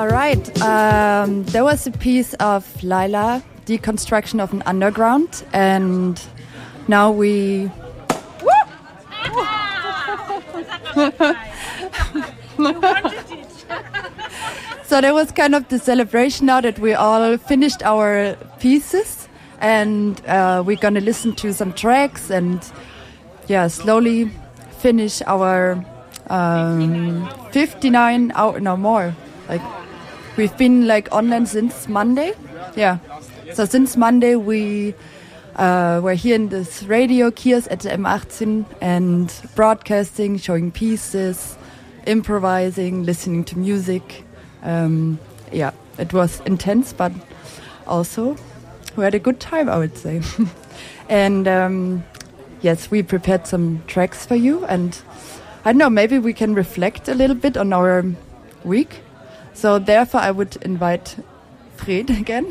All right. There was a piece of Laila, Deconstruction of an Underground, and now we... So there was kind of the celebration now that we all finished our pieces, and we're gonna listen to some tracks and slowly finish our 59 hour, no more. Like we've been like online since Monday. Yeah. So since Monday we were here in this radio kiosk at the M18 and broadcasting, showing pieces, improvising, listening to music. It was intense, but also we had a good time, I would say. And yes, we prepared some tracks for you, and I don't know, maybe we can reflect a little bit on our week. So therefore I would invite Fred again.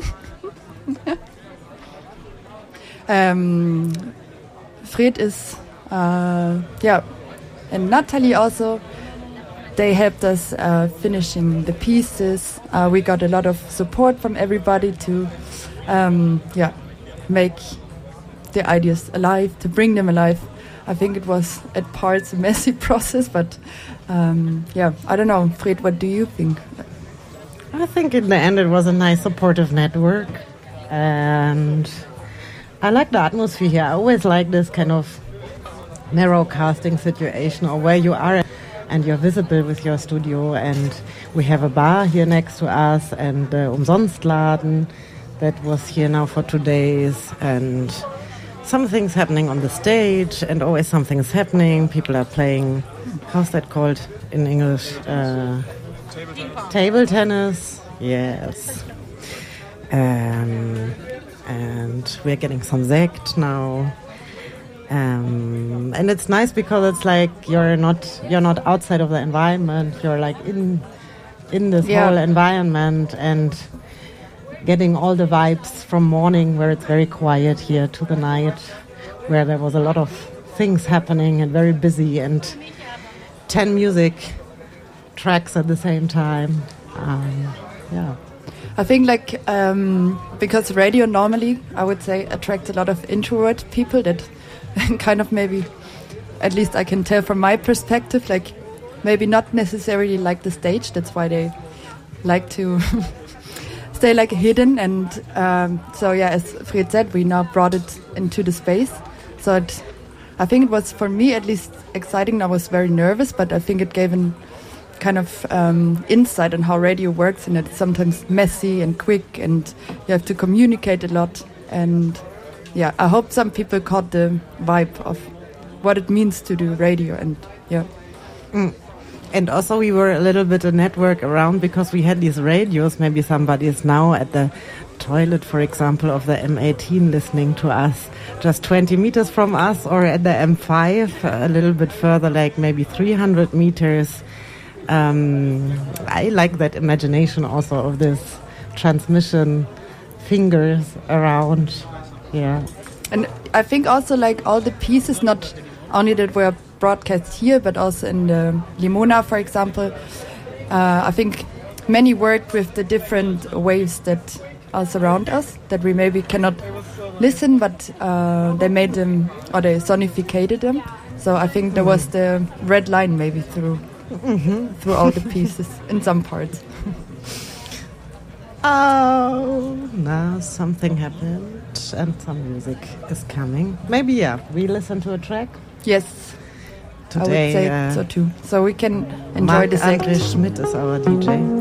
Fred is, and Natalie also. They helped us finishing the pieces. We got a lot of support from everybody to, make the ideas alive, to bring them alive. I think it was at parts a messy process, but I don't know. Fred, what do you think? I think in the end it was a nice supportive network, and I like the atmosphere here. I always like this kind of narrow casting situation, or where you are and you're visible with your studio, and we have a bar here next to us, and Umsonstladen that was here now for 2 days, and something's happening on the stage, and always something's happening. People are playing, how's that called in English? Table tennis, yes. And we're getting some sect now. And it's nice because it's like you're not outside of the environment. You're like in this whole environment, and getting all the vibes from morning where it's very quiet here to the night where there was a lot of things happening and very busy, and 10 music tracks at the same time. I think because radio normally, I would say, attracts a lot of introvert people that kind of, maybe, at least I can tell from my perspective, like maybe not necessarily like the stage. That's why they like to stay like hidden. And as Fred said, we now brought it into the space. So I think it was, for me at least, exciting. I was very nervous, but I think it gave an kind of insight on how radio works, and it's sometimes messy and quick, and you have to communicate a lot. And I hope some people caught the vibe of what it means to do radio. And And also we were a little bit a network around, because we had these radios. Maybe somebody is now at the toilet, for example, of the M18 listening to us just 20 meters from us, or at the M5 a little bit further, like maybe 300 meters. I like that imagination also of this transmission fingers around. Yeah. And I think also, like, all the pieces, not only that were broadcast here, but also in the Limona, for example, I think many worked with the different waves that are surround us, that we maybe cannot listen, but they made them, or they sonificated them. So I think there was the red line maybe through all the pieces in some parts. Oh, now something happened and some music is coming. Maybe, we listen to a track? Yes, today, I would say so too. So we can enjoy the Marc-André Schmidt is our DJ.